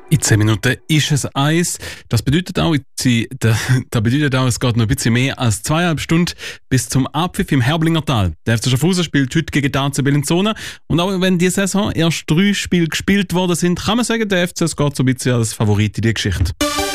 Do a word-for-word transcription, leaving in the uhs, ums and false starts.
In zehn Minuten ist es eins. Das bedeutet auch, Sie- da- das bedeutet auch, es geht noch ein bisschen mehr als zweieinhalb Stunden bis zum Abpfiff im Herblingertal. Der F C Schaffhausen spielt heute gegen die A C Bellinzona. Und auch wenn diese Saison erst drei Spiele gespielt worden sind, kann man sagen, der F C es geht so ein bisschen als Favorit in die Geschichte.